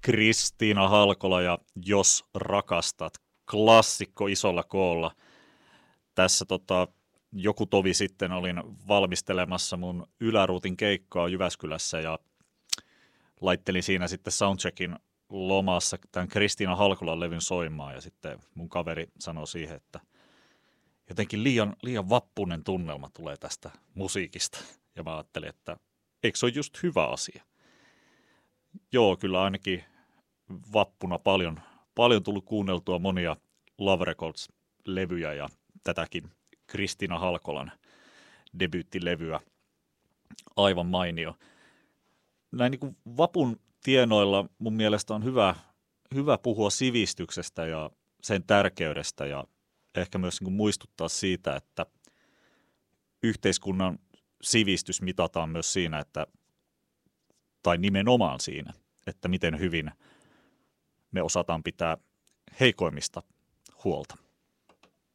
Kristiina Halkola ja Jos rakastat, klassikko isolla koolla. Tässä joku tovi sitten olin valmistelemassa mun yläruutin keikkaa Jyväskylässä ja laittelin siinä sitten soundcheckin lomassa tämän Kristiina Halkolan levyn soimaan ja sitten mun kaveri sanoi siihen, että jotenkin liian vappunen tunnelma tulee tästä musiikista. Ja mä ajattelin, että eikö se ole just hyvä asia? Joo, kyllä ainakin vappuna paljon tullut kuunneltua monia Love Records-levyjä ja tätäkin Kristiina Halkolan debyyttilevyä. Aivan mainio. Näin niin kuin vapun tienoilla mun mielestä on hyvä puhua sivistyksestä ja sen tärkeydestä ja ehkä myös niin kuin muistuttaa siitä, että yhteiskunnan sivistys mitataan myös siinä, tai nimenomaan siinä, että miten hyvin me osataan pitää heikoimmista huolta.